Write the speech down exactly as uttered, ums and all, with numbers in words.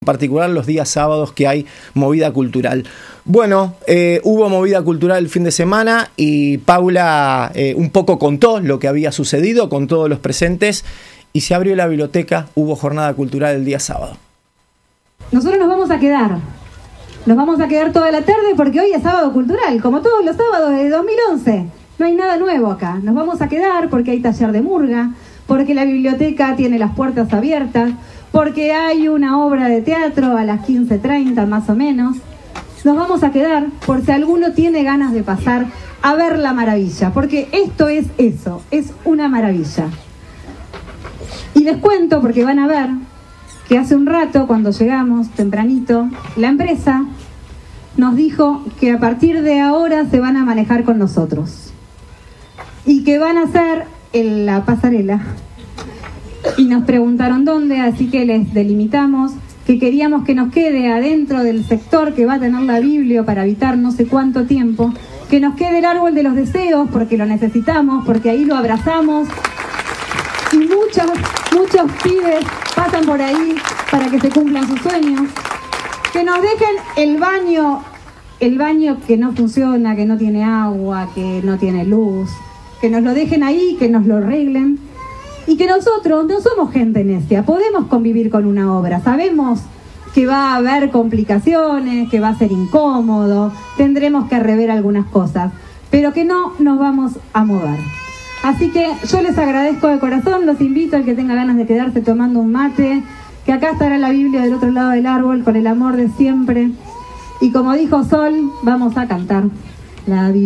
particular los días sábados que hay movida cultural. Bueno, eh, hubo movida cultural el fin de semana y Paula eh, un poco contó lo que había sucedido con todos los presentes y se abrió la biblioteca, hubo jornada cultural el día sábado. Nosotros nos vamos a quedar, nos vamos a quedar toda la tarde porque hoy es sábado cultural, como todos los sábados de dos mil once. No hay nada nuevo acá, nos vamos a quedar porque hay taller de murga, porque la biblioteca tiene las puertas abiertas, porque hay una obra de teatro a las quince treinta más o menos. Nos vamos a quedar por si alguno tiene ganas de pasar a ver la maravilla, porque esto es eso, es una maravilla. Y les cuento, porque van a ver, que hace un rato, cuando llegamos, tempranito, la empresa nos dijo que a partir de ahora se van a manejar con nosotros. Y que van a hacer en la pasarela. Y nos preguntaron dónde, así que les delimitamos que queríamos que nos quede adentro del sector que va a tener la Biblia para habitar no sé cuánto tiempo, que nos quede el árbol de los deseos porque lo necesitamos, porque ahí lo abrazamos y muchos, muchos pibes pasan por ahí para que se cumplan sus sueños, que nos dejen el baño, el baño que no funciona, que no tiene agua, que no tiene luz, que nos lo dejen ahí, que nos lo arreglen. Y que nosotros no somos gente necia, podemos convivir con una obra, sabemos que va a haber complicaciones, que va a ser incómodo, tendremos que rever algunas cosas, pero que no nos vamos a mover. Así que yo les agradezco de corazón, los invito al que tenga ganas de quedarse tomando un mate, que acá estará la Biblia del otro lado del árbol con el amor de siempre. Y como dijo Sol, vamos a cantar la Biblia.